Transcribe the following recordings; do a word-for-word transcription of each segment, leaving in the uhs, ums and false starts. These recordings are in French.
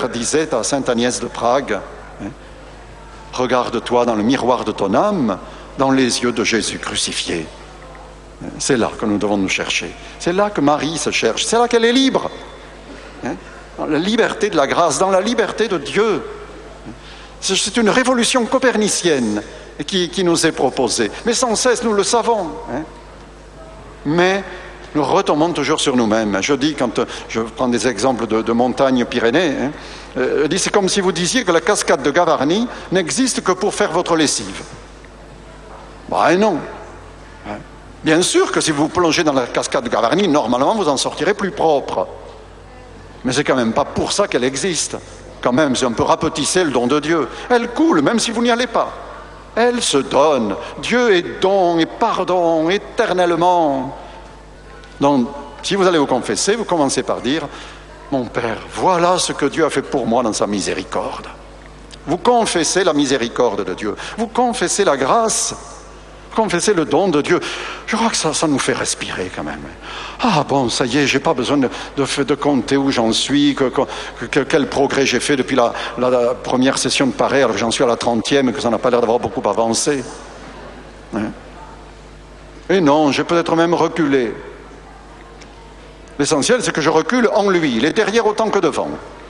père disait à sainte Agnès de Prague, hein, « Regarde-toi dans le miroir de ton âme, dans les yeux de Jésus crucifié. » C'est là que nous devons nous chercher. C'est là que Marie se cherche. C'est là qu'elle est libre. Hein, dans la liberté de la grâce, dans la liberté de Dieu. C'est une révolution copernicienne qui, qui nous est proposée. Mais sans cesse, nous le savons. Hein. Mais nous retombons toujours sur nous-mêmes. Je dis, quand je prends des exemples de, de montagnes Pyrénées, hein, euh, je dis, c'est comme si vous disiez que la cascade de Gavarnie n'existe que pour faire votre lessive. Ben non. Hein. Bien sûr que si vous plongez dans la cascade de Gavarnie, normalement, vous en sortirez plus propre. Mais c'est quand même pas pour ça qu'elle existe. Quand même, si on peut rapetisser le don de Dieu. Elle coule, même si vous n'y allez pas. Elle se donne. Dieu est don et pardon éternellement. Donc, si vous allez vous confesser, vous commencez par dire « Mon Père, voilà ce que Dieu a fait pour moi dans sa miséricorde. » Vous confessez la miséricorde de Dieu. Vous confessez la grâce. Vous confessez le don de Dieu. Je crois que ça, ça nous fait respirer quand même. Ah bon, ça y est, j'ai pas besoin de, de, de compter où j'en suis, que, que, que, quel progrès j'ai fait depuis la, la, la première session de pareil, alors que j'en suis à la trentième et que ça n'a pas l'air d'avoir beaucoup avancé. Hein? Et non, j'ai peut-être même reculé. L'essentiel, c'est que je recule en lui. Il est derrière autant que devant.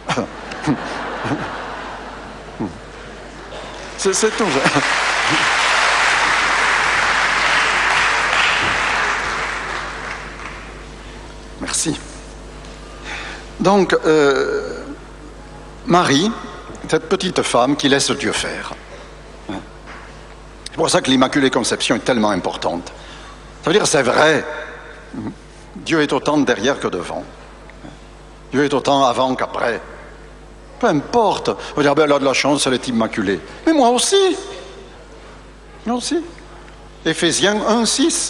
c'est, c'est tout. Merci. Donc, euh, Marie, cette petite femme qui laisse Dieu faire. C'est pour ça que l'Immaculée Conception est tellement importante. Ça veut dire, c'est vrai, Dieu est autant derrière que devant. Dieu est autant avant qu'après. Peu importe. On va dire, ben, elle a de la chance, elle est immaculée. Mais moi aussi. Moi aussi. Éphésiens un, six.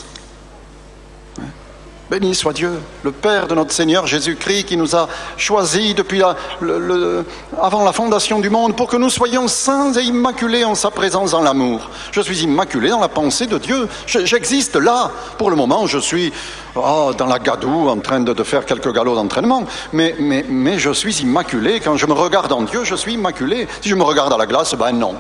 Béni soit Dieu, le Père de notre Seigneur Jésus-Christ, qui nous a choisis depuis la, le, le, avant la fondation du monde pour que nous soyons saints et immaculés en sa présence dans l'amour. Je suis immaculé dans la pensée de Dieu. Je, j'existe là. Pour le moment, je suis oh, dans la gadoue en train de, de faire quelques galops d'entraînement. Mais, mais, mais je suis immaculé. Quand je me regarde en Dieu, je suis immaculé. Si je me regarde à la glace, ben non.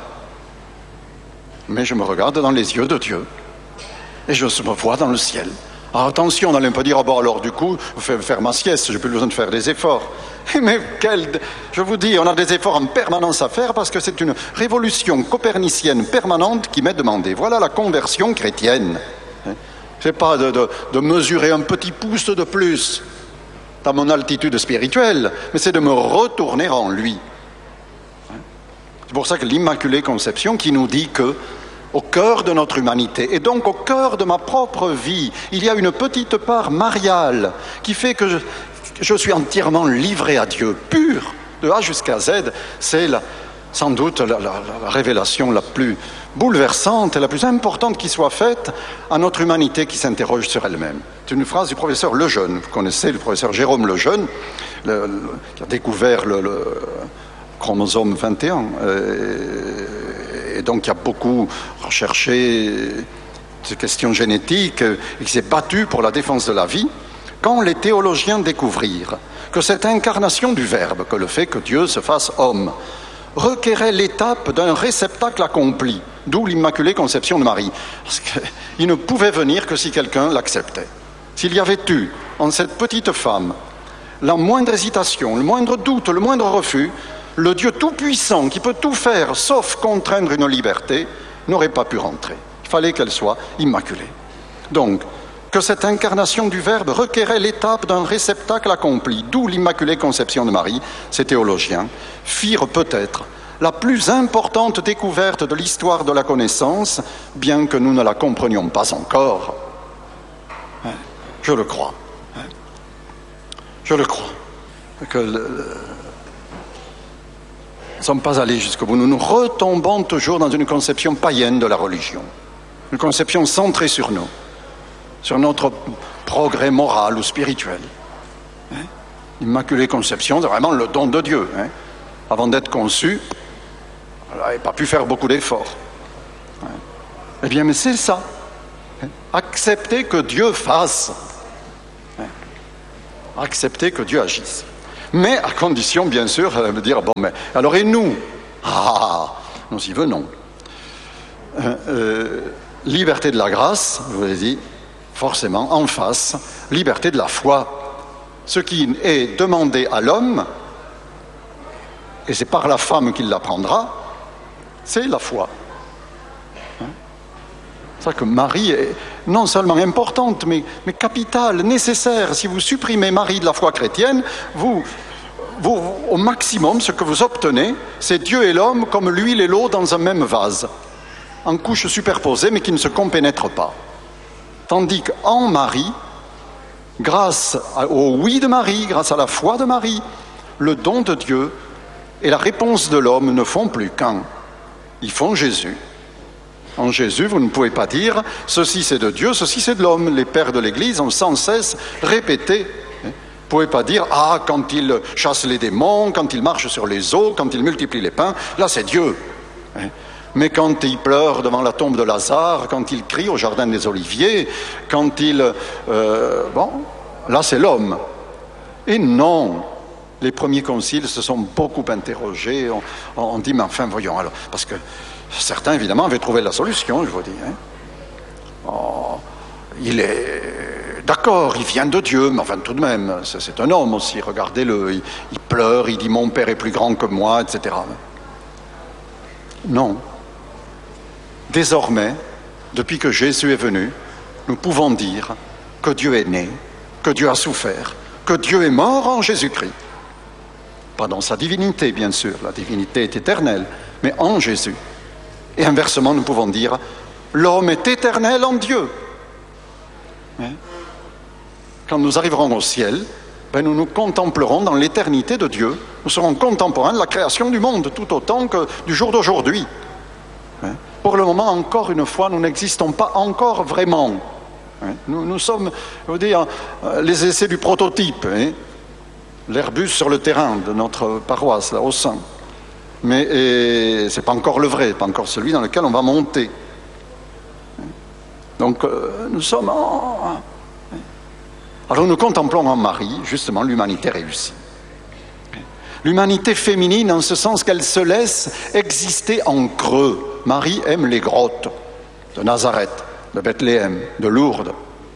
Mais je me regarde dans les yeux de Dieu. Et je me vois dans le ciel. Alors attention, on n'allait pas dire, oh bon, alors du coup, je vais faire ma sieste, j'ai plus besoin de faire des efforts. Mais quel, je vous dis, on a des efforts en permanence à faire parce que c'est une révolution copernicienne permanente qui m'est demandée. Voilà la conversion chrétienne. Ce n'est pas de, de, de mesurer un petit pouce de plus dans mon altitude spirituelle, mais c'est de me retourner en lui. C'est pour ça que l'Immaculée Conception qui nous dit que au cœur de notre humanité, et donc au cœur de ma propre vie, il y a une petite part mariale qui fait que je, que je suis entièrement livré à Dieu, pur, de A jusqu'à Z. C'est la, sans doute la, la, la révélation la plus bouleversante et la plus importante qui soit faite à notre humanité qui s'interroge sur elle-même. C'est une phrase du professeur Lejeune. Vous connaissez le professeur Jérôme Lejeune, le, le, qui a découvert le, le chromosome vingt et un. Euh, et donc qui a beaucoup recherché ces questions génétiques et qui s'est battu pour la défense de la vie, quand les théologiens découvrirent que cette incarnation du Verbe, que le fait que Dieu se fasse homme, requérait l'étape d'un réceptacle accompli, d'où l'Immaculée Conception de Marie, parce qu'il ne pouvait venir que si quelqu'un l'acceptait. S'il y avait eu en cette petite femme la moindre hésitation, le moindre doute, le moindre refus, le Dieu tout-puissant, qui peut tout faire, sauf contraindre une liberté, n'aurait pas pu rentrer. Il fallait qu'elle soit immaculée. Donc, que cette incarnation du Verbe requérait l'étape d'un réceptacle accompli, d'où l'Immaculée Conception de Marie, ces théologiens firent peut-être la plus importante découverte de l'histoire de la connaissance, bien que nous ne la comprenions pas encore. Je le crois. Je le crois. Que le, nous ne sommes pas allés jusqu'au bout. Nous nous retombons toujours dans une conception païenne de la religion. Une conception centrée sur nous, sur notre progrès moral ou spirituel. Hein? L'Immaculée Conception, c'est vraiment le don de Dieu. Hein? Avant d'être conçu, elle n'avait pas pu faire beaucoup d'efforts. Hein? Eh bien, mais c'est ça. Hein? Accepter que Dieu fasse. Hein? Accepter que Dieu agisse. Mais à condition, bien sûr, de dire, bon, mais alors et nous? Ah, nous y venons. Euh, euh, liberté de la grâce, je vous l'ai dit, forcément, en face, liberté de la foi. Ce qui est demandé à l'homme, et c'est par la femme qu'il l'apprendra, c'est la foi. Hein? C'est ça que Marie est non seulement importante, mais, mais capitale, nécessaire. Si vous supprimez Marie de la foi chrétienne, vous, vous, au maximum, ce que vous obtenez, c'est Dieu et l'homme comme l'huile et l'eau dans un même vase, en couches superposées, mais qui ne se compénètrent pas. Tandis qu'en Marie, grâce au oui de Marie, grâce à la foi de Marie, le don de Dieu et la réponse de l'homme ne font plus qu'un. Ils font Jésus. En Jésus, vous ne pouvez pas dire « ceci c'est de Dieu, ceci c'est de l'homme ». Les pères de l'Église ont sans cesse répété. Vous ne pouvez pas dire « ah, quand il chasse les démons, quand il marche sur les eaux, quand il multiplie les pains, là c'est Dieu ». Mais quand il pleure devant la tombe de Lazare, quand il crie au jardin des Oliviers, quand il... Euh, bon, là c'est l'homme. Et non, les premiers conciles se sont beaucoup interrogés. On, on dit, mais enfin, voyons, alors, parce que certains, évidemment, avaient trouvé la solution, je vous dis. Hein. Oh, il est... D'accord, il vient de Dieu, mais enfin, tout de même, c'est un homme aussi, regardez-le. Il, il pleure, il dit, mon Père est plus grand que moi, et cetera. Non. Désormais, depuis que Jésus est venu, nous pouvons dire que Dieu est né, que Dieu a souffert, que Dieu est mort en Jésus-Christ. Pas dans sa divinité, bien sûr, la divinité est éternelle, mais en Jésus. Et inversement, nous pouvons dire, l'homme est éternel en Dieu. Quand nous arriverons au ciel, ben nous nous contemplerons dans l'éternité de Dieu. Nous serons contemporains de la création du monde, tout autant que du jour d'aujourd'hui. Pour le moment, encore une fois, nous n'existons pas encore vraiment. Nous, nous sommes, je veux dire, les essais du prototype, hein, l'Airbus sur le terrain de notre paroisse, là, au sein. Mais ce n'est pas encore le vrai, pas encore celui dans lequel on va monter. Donc, euh, nous sommes en... Alors, nous contemplons en Marie, justement, l'humanité réussie. L'humanité féminine, en ce sens qu'elle se laisse exister en creux. Marie aime les grottes de Nazareth, de Bethléem, de Lourdes.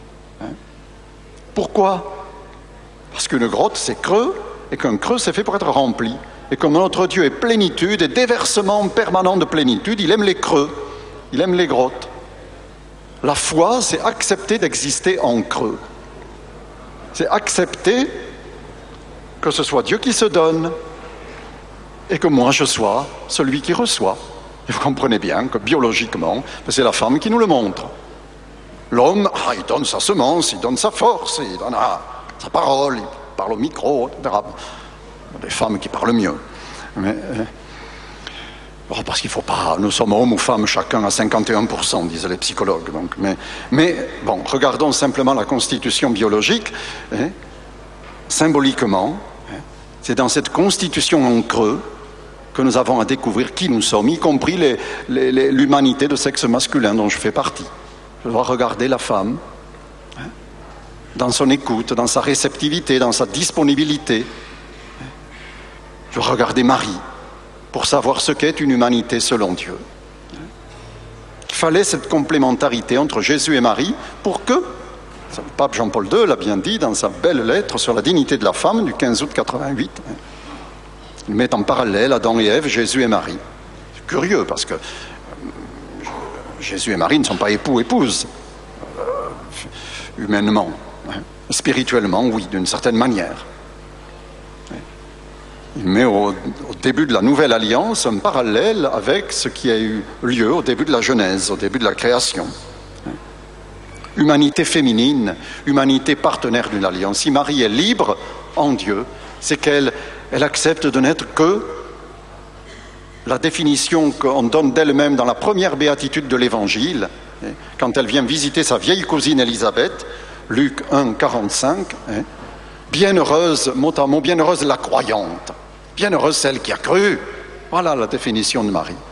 Pourquoi? Parce qu'une grotte, c'est creux, et qu'un creux, c'est fait pour être rempli. Et comme notre Dieu est plénitude et déversement permanent de plénitude, il aime les creux, il aime les grottes. La foi, c'est accepter d'exister en creux. C'est accepter que ce soit Dieu qui se donne et que moi je sois celui qui reçoit. Et vous comprenez bien que biologiquement, c'est la femme qui nous le montre. L'homme, ah, il donne sa semence, il donne sa force, il donne ah, sa parole, il parle au micro, et cetera. Des femmes qui parlent mieux. Mais, euh, bon, parce qu'il ne faut pas, nous sommes hommes ou femmes chacun à cinquante et un pour cent, disent les psychologues. Donc, mais, mais bon, regardons simplement la constitution biologique. Hein, symboliquement, c'est dans cette constitution en creux que nous avons à découvrir qui nous sommes, y compris les, les, les, l'humanité de sexe masculin dont je fais partie. Je dois regarder la femme hein, dans son écoute, dans sa réceptivité, dans sa disponibilité. Je dois regarder Marie pour savoir ce qu'est une humanité selon Dieu. Il fallait cette complémentarité entre Jésus et Marie pour que, le pape Jean-Paul deux l'a bien dit dans sa belle lettre sur la dignité de la femme du quinze août quatre-vingt-huit, il met en parallèle Adam et Ève, Jésus et Marie. C'est curieux parce que Jésus et Marie ne sont pas époux-épouses, euh, humainement. Hein. Spirituellement, oui, d'une certaine manière. Il met au, au début de la Nouvelle Alliance un parallèle avec ce qui a eu lieu au début de la Genèse, au début de la création. Humanité féminine, humanité partenaire d'une alliance. Si Marie est libre en Dieu, c'est qu'elle elle accepte de n'être que la définition qu'on donne d'elle-même dans la première béatitude de l'Évangile, quand elle vient visiter sa vieille cousine Élisabeth, Luc un, quarante-cinq, bienheureuse, mot à mot, bienheureuse la croyante, bienheureuse celle qui a cru. Voilà la définition de Marie.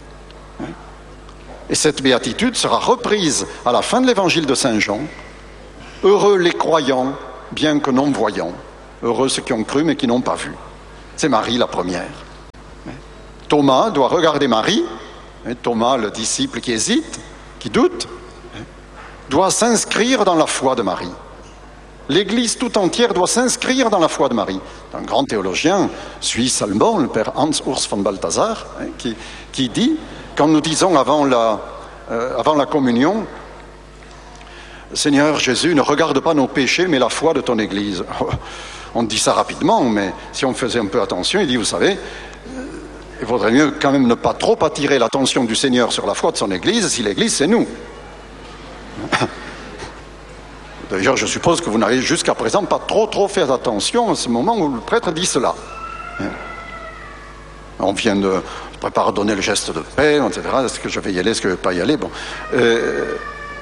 Et cette béatitude sera reprise à la fin de l'évangile de Saint Jean. Heureux les croyants, bien que non-voyants. heureux ceux qui ont cru mais qui n'ont pas vu. C'est Marie la première. Thomas doit regarder Marie, Thomas le disciple qui hésite, qui doute, doit s'inscrire dans la foi de Marie. L'Église tout entière doit s'inscrire dans la foi de Marie. Un grand théologien suisse allemand, le père Hans Urs von Balthasar, hein, qui, qui dit, quand nous disons avant la, euh, avant la communion, Seigneur Jésus, ne regarde pas nos péchés, mais la foi de ton Église. On dit ça rapidement, mais si on faisait un peu attention, il dit, vous savez, il vaudrait mieux quand même ne pas trop attirer l'attention du Seigneur sur la foi de son Église, si l'Église, c'est nous. D'ailleurs, je suppose que vous n'avez jusqu'à présent pas trop trop fait attention à ce moment où le prêtre dit cela. On vient de préparer à donner le geste de paix, et cetera. Est-ce que je vais y aller, est-ce que je ne vais pas y aller bon. euh,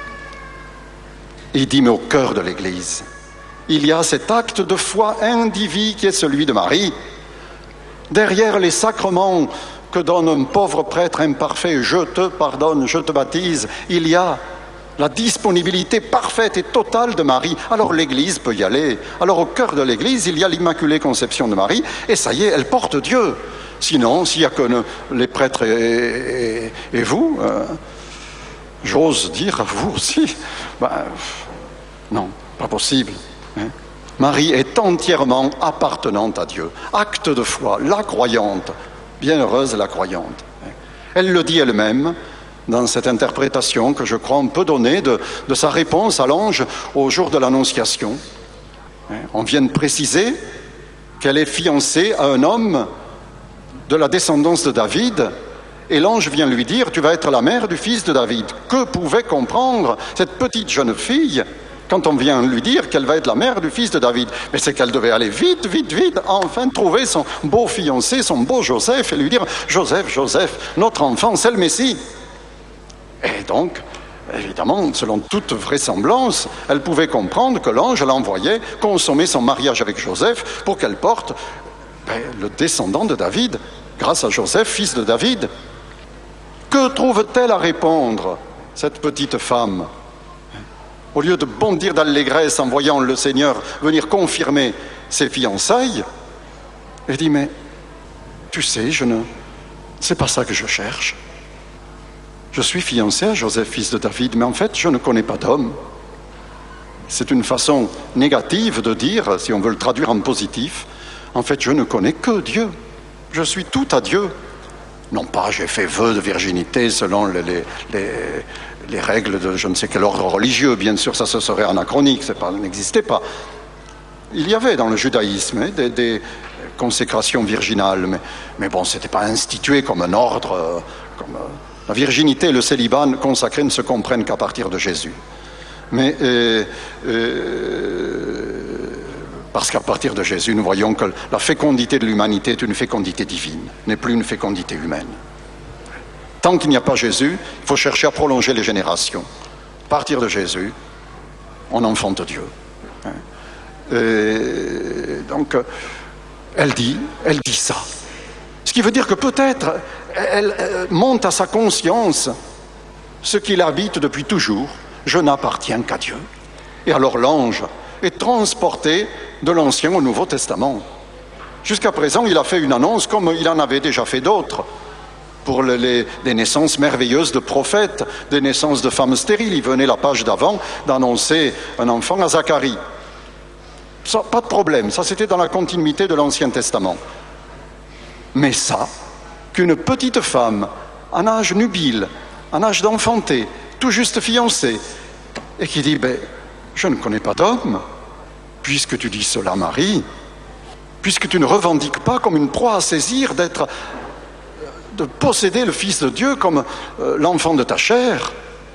Il dit, mais au cœur de l'Église, il y a cet acte de foi individu qui est celui de Marie. Derrière les sacrements que donne un pauvre prêtre imparfait, je te pardonne, je te baptise, il y a la disponibilité parfaite et totale de Marie. Alors l'Église peut y aller. Alors au cœur de l'Église, il y a l'Immaculée Conception de Marie, et ça y est, elle porte Dieu. Sinon, s'il n'y a que les prêtres et, et, et vous, euh, j'ose dire, vous aussi, ben, non, pas possible. Hein. Marie est entièrement appartenante à Dieu. Acte de foi, la croyante, bienheureuse la croyante. Elle le dit elle-même, dans cette interprétation que je crois on peut donner de, de sa réponse à l'ange au jour de l'Annonciation. On vient de préciser qu'elle est fiancée à un homme de la descendance de David, et l'ange vient lui dire, tu vas être la mère du fils de David. Que pouvait comprendre cette petite jeune fille quand on vient lui dire qu'elle va être la mère du fils de David? Mais c'est qu'elle devait aller vite, vite, vite, enfin trouver son beau fiancé, son beau Joseph, et lui dire, Joseph, Joseph, notre enfant, c'est le Messie. Et donc, évidemment, selon toute vraisemblance, elle pouvait comprendre que l'ange l'envoyait consommer son mariage avec Joseph pour qu'elle porte ben, le descendant de David, grâce à Joseph, fils de David. Que trouve-t-elle à répondre, cette petite femme? Au lieu de bondir d'allégresse en voyant le Seigneur venir confirmer ses fiançailles, elle dit, mais tu sais, je ne... c'est pas ça que je cherche. Je suis fiancée à Joseph, fils de David, mais en fait, je ne connais pas d'homme. C'est une façon négative de dire, si on veut le traduire en positif, en fait, je ne connais que Dieu. Je suis tout à Dieu. Non pas, j'ai fait vœu de virginité selon les, les, les, les règles de je ne sais quel ordre religieux. Bien sûr, ça, ce serait anachronique, ça n'existait pas. Il y avait dans le judaïsme hein, des, des consécrations virginales, mais, mais bon, ce n'était pas institué comme un ordre, euh, comme... Euh, la virginité et le célibat consacré ne se comprennent qu'à partir de Jésus. Mais euh, euh, parce qu'à partir de Jésus, nous voyons que la fécondité de l'humanité est une fécondité divine, n'est plus une fécondité humaine. Tant qu'il n'y a pas Jésus, il faut chercher à prolonger les générations. À partir de Jésus, on enfante Dieu. Et donc, elle dit, elle dit ça. Ce qui veut dire que peut-être elle, elle monte à sa conscience ce qu'il habite depuis toujours, je n'appartiens qu'à Dieu. Et alors l'ange est transporté de l'Ancien au Nouveau Testament. Jusqu'à présent, il a fait une annonce comme il en avait déjà fait d'autres, pour les, les, des naissances merveilleuses de prophètes, des naissances de femmes stériles. Il venait la page d'avant d'annoncer un enfant à Zacharie. Ça, pas de problème, ça c'était dans la continuité de l'Ancien Testament. Mais ça, qu'une petite femme, en âge nubile, en âge d'enfanter, tout juste fiancée, et qui dit, ben, je ne connais pas d'homme, puisque tu dis cela, Marie, puisque tu ne revendiques pas comme une proie à saisir d'être, de posséder le Fils de Dieu comme euh, l'enfant de ta chair,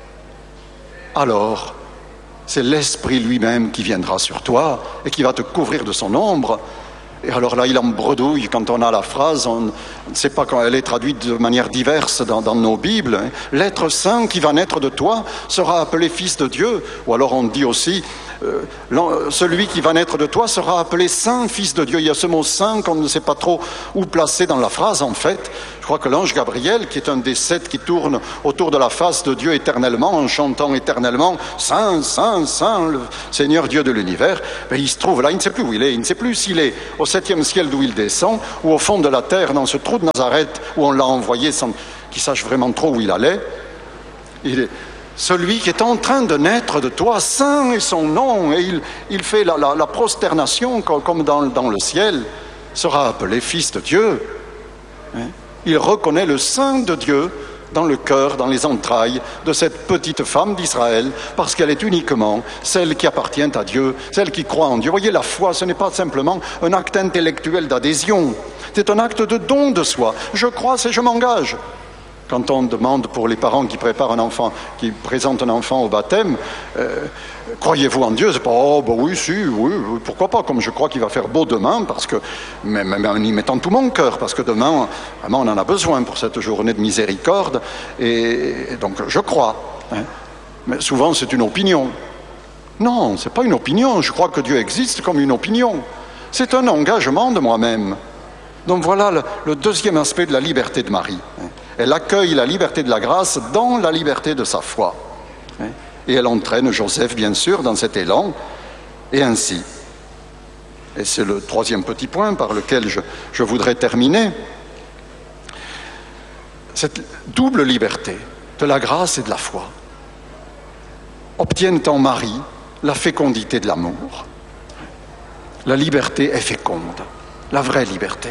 alors c'est l'Esprit lui-même qui viendra sur toi et qui va te couvrir de son ombre. Et alors là, il en bredouille quand on a la phrase, on ne sait pas quand elle est traduite de manière diverse dans, dans nos Bibles. Hein. L'être saint qui va naître de toi sera appelé Fils de Dieu. Ou alors on dit aussi, euh, celui qui va naître de toi sera appelé Saint, Fils de Dieu. Il y a ce mot Saint qu'on ne sait pas trop où placer dans la phrase en fait. Je crois que l'ange Gabriel, qui est un des sept qui tourne autour de la face de Dieu éternellement, en chantant éternellement Saint, Saint, Saint, le Seigneur Dieu de l'univers, ben, il se trouve là, il ne sait plus où il est, il ne sait plus s'il est au septième ciel d'où il descend, ou au fond de la terre, dans ce trou de Nazareth où on l'a envoyé sans qu'il sache vraiment trop où il allait. Il est celui qui est en train de naître de toi, saint est son nom, et il, il fait la, la, la prosternation comme dans, dans le ciel, sera appelé Fils de Dieu. Il reconnaît le Saint de Dieu dans le cœur, dans les entrailles de cette petite femme d'Israël, parce qu'elle est uniquement celle qui appartient à Dieu, celle qui croit en Dieu. Vous voyez, la foi, ce n'est pas simplement un acte intellectuel d'adhésion, c'est un acte de don de soi. Je crois, c'est je m'engage. Quand on demande pour les parents qui préparent un enfant, qui présentent un enfant au baptême, euh, croyez-vous en Dieu? C'est pas, oh, bah oui, si, oui, oui, pourquoi pas, comme je crois qu'il va faire beau demain, parce que, même, même en y mettant tout mon cœur, parce que demain, vraiment, on en a besoin pour cette journée de miséricorde, et, et donc je crois. Hein. Mais souvent, c'est une opinion. Non, c'est pas une opinion, je crois que Dieu existe comme une opinion. C'est un engagement de moi-même. Donc voilà le, le deuxième aspect de la liberté de Marie. Elle accueille la liberté de la grâce dans la liberté de sa foi. Et elle entraîne Joseph, bien sûr, dans cet élan, et ainsi. Et c'est le troisième petit point par lequel je, je voudrais terminer. Cette double liberté de la grâce et de la foi obtiennent en Marie la fécondité de l'amour. La liberté est féconde, la vraie liberté.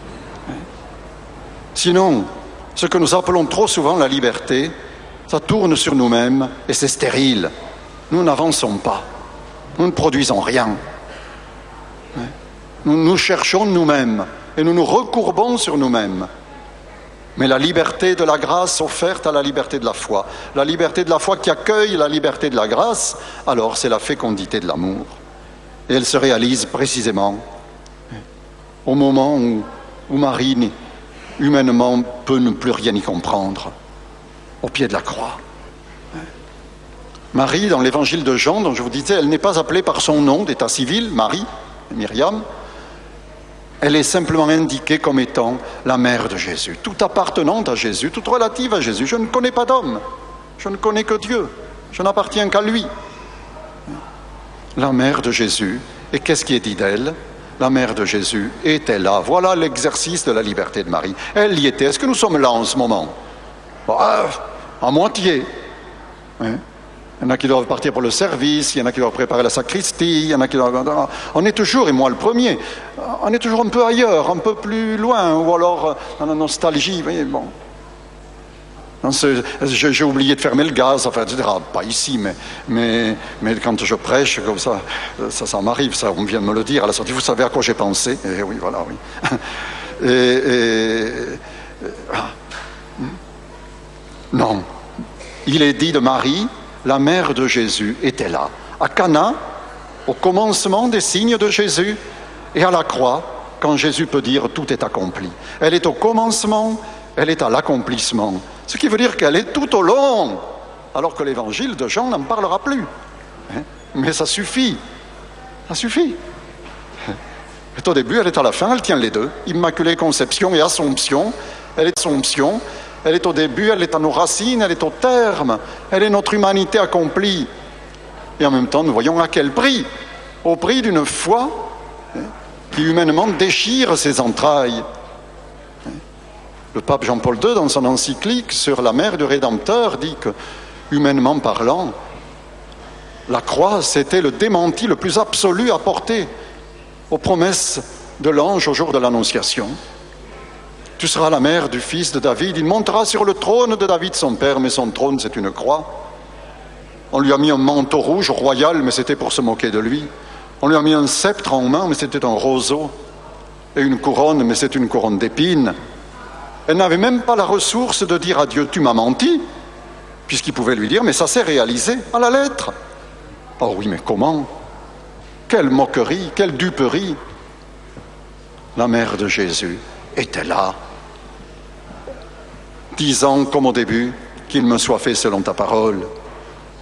Sinon, ce que nous appelons trop souvent la liberté, ça tourne sur nous-mêmes et c'est stérile. Nous n'avançons pas. Nous ne produisons rien. Nous nous cherchons nous-mêmes et nous nous recourbons sur nous-mêmes. Mais la liberté de la grâce offerte à la liberté de la foi, la liberté de la foi qui accueille la liberté de la grâce, alors c'est la fécondité de l'amour. Et elle se réalise précisément au moment où, où Marie, humainement, peut ne plus rien y comprendre, au pied de la croix. Marie, dans l'évangile de Jean, dont je vous disais, elle n'est pas appelée par son nom d'état civil, Marie, Myriam, elle est simplement indiquée comme étant la mère de Jésus, tout appartenant à Jésus, toute relative à Jésus. Je ne connais pas d'homme, je ne connais que Dieu, je n'appartiens qu'à lui. La mère de Jésus, et qu'est-ce qui est dit d'elle? La mère de Jésus était là. Voilà l'exercice de la liberté de Marie. Elle y était. Est-ce que nous sommes là en ce moment? Ah, à moitié. Hein? Il y en a qui doivent partir pour le service, il y en a qui doivent préparer la sacristie, il y en a qui doivent... On est toujours, et moi le premier, on est toujours un peu ailleurs, un peu plus loin, ou alors dans la nostalgie. Vous voyez, bon. J'ai oublié de fermer le gaz, enfin, et cetera. Pas ici, mais, mais, mais quand je prêche, comme ça, ça, ça m'arrive, ça, on vient de me le dire à la sortie. Vous savez à quoi j'ai pensé? Et oui, voilà, oui. Et, et, ah. Non. Il est dit de Marie, la mère de Jésus était là. À Cana, au commencement des signes de Jésus, et à la croix, quand Jésus peut dire tout est accompli. Elle est au commencement, elle est à l'accomplissement. Ce qui veut dire qu'elle est tout au long, alors que l'évangile de Jean n'en parlera plus. Mais ça suffit, ça suffit. Elle est au début, elle est à la fin, elle tient les deux. Immaculée Conception et Assomption. Elle est Assomption, elle est au début, elle est à nos racines, elle est au terme. Elle est notre humanité accomplie. Et en même temps, nous voyons à quel prix? Au prix d'une foi qui humainement déchire ses entrailles. Le pape Jean-Paul deux, dans son encyclique sur la mère du Rédempteur, dit que, humainement parlant, la croix, c'était le démenti le plus absolu apporté aux promesses de l'ange au jour de l'Annonciation. Tu seras la mère du fils de David, il montera sur le trône de David son père, mais son trône c'est une croix. On lui a mis un manteau rouge royal, mais c'était pour se moquer de lui. On lui a mis un sceptre en main, mais c'était un roseau. Et une couronne, mais c'est une couronne d'épines. Elle n'avait même pas la ressource de dire à Dieu, tu m'as menti, puisqu'il pouvait lui dire, mais ça s'est réalisé à la lettre. Oh oui, mais comment? Quelle moquerie, quelle duperie. La mère de Jésus était là, disant comme au début, qu'il me soit fait selon ta parole.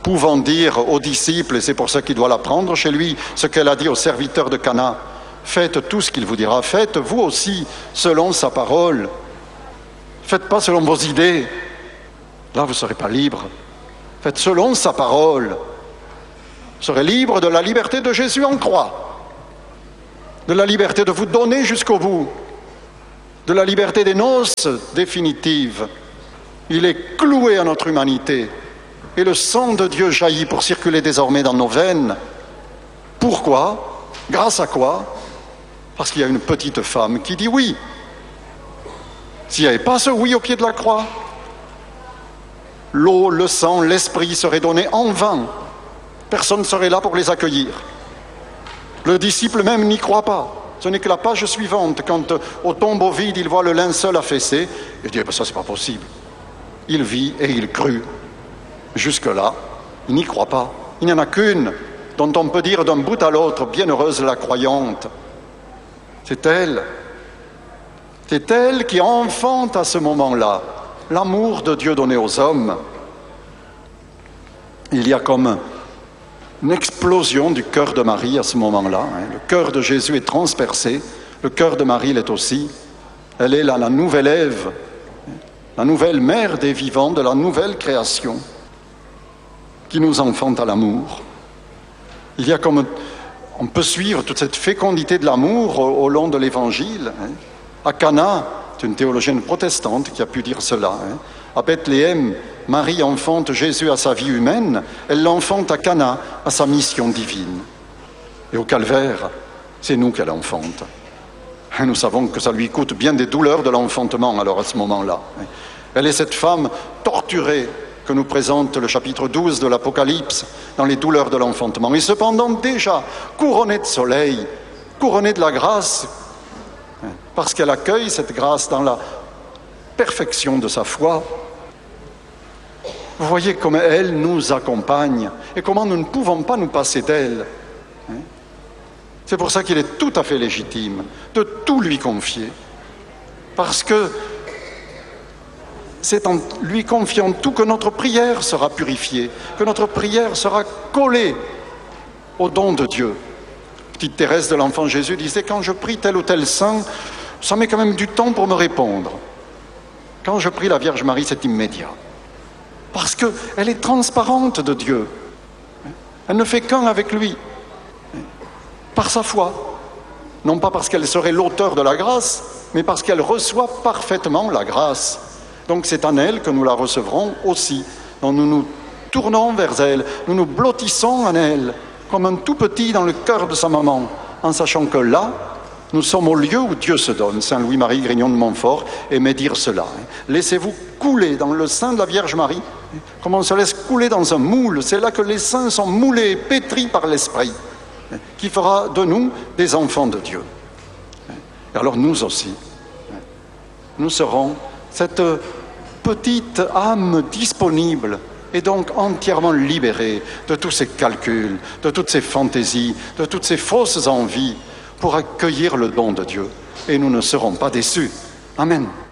pouvant dire aux disciples, et c'est pour ça qu'il doit l'apprendre chez lui, ce qu'elle a dit aux serviteurs de Cana. Faites tout ce qu'il vous dira, faites vous aussi selon sa parole. Faites pas selon vos idées, là vous ne serez pas libre. Faites selon sa parole. Vous serez libre de la liberté de Jésus en croix, de la liberté de vous donner jusqu'au bout, de la liberté des noces définitives. Il est cloué à notre humanité et le sang de Dieu jaillit pour circuler désormais dans nos veines. Pourquoi? Grâce à quoi? Parce qu'il y a une petite femme qui dit oui. S'il n'y avait pas ce oui au pied de la croix, l'eau, le sang, l'esprit seraient donnés en vain. Personne ne serait là pour les accueillir. Le disciple même n'y croit pas. Ce n'est que la page suivante, quand au tombeau vide, il voit le linceul affaissé, il dit eh « ça, c'est pas possible ». Il vit et il crut. Jusque-là, il n'y croit pas. Il n'y en a qu'une dont on peut dire d'un bout à l'autre, bienheureuse la croyante. C'est elle. C'est elle qui enfante à ce moment-là l'amour de Dieu donné aux hommes. Il y a comme une explosion du cœur de Marie à ce moment-là. Le cœur de Jésus est transpercé, le cœur de Marie l'est aussi. Elle est là, la nouvelle Ève, la nouvelle mère des vivants, de la nouvelle création, qui nous enfante à l'amour. Il y a comme... On peut suivre toute cette fécondité de l'amour au, au long de l'Évangile. Hein. À Cana, c'est une théologienne protestante qui a pu dire cela. Hein. À Bethléem, Marie enfante Jésus à sa vie humaine, elle l'enfante à Cana à sa mission divine. Et au Calvaire, c'est nous qu'elle enfante. Et nous savons que ça lui coûte bien des douleurs de l'enfantement alors à ce moment-là. Elle est cette femme torturée que nous présente le chapitre douze de l'Apocalypse dans les douleurs de l'enfantement. Et cependant déjà couronnée de soleil, couronnée de la grâce, parce qu'elle accueille cette grâce dans la perfection de sa foi. Vous voyez comme elle nous accompagne et comment nous ne pouvons pas nous passer d'elle. C'est pour ça qu'il est tout à fait légitime de tout lui confier. Parce que c'est en lui confiant tout que notre prière sera purifiée, que notre prière sera collée au don de Dieu. Petite Thérèse de l'Enfant Jésus disait « Quand je prie tel ou tel saint, ça met quand même du temps pour me répondre. Quand je prie la Vierge Marie, c'est immédiat. » Parce qu'elle est transparente de Dieu. Elle ne fait qu'un avec lui, par sa foi. Non pas parce qu'elle serait l'auteur de la grâce, mais parce qu'elle reçoit parfaitement la grâce. Donc c'est en elle que nous la recevrons aussi. Donc nous nous tournons vers elle, nous nous blottissons en elle, comme un tout petit dans le cœur de sa maman, en sachant que là, nous sommes au lieu où Dieu se donne. Saint Louis-Marie Grignon de Montfort aimait dire cela. Laissez-vous couler dans le sein de la Vierge Marie, comme on se laisse couler dans un moule. C'est là que les saints sont moulés, pétris par l'Esprit, qui fera de nous des enfants de Dieu. Et alors nous aussi, nous serons cette petite âme disponible et donc entièrement libérée de tous ces calculs, de toutes ces fantaisies, de toutes ces fausses envies pour accueillir le don de Dieu. Et nous ne serons pas déçus. Amen.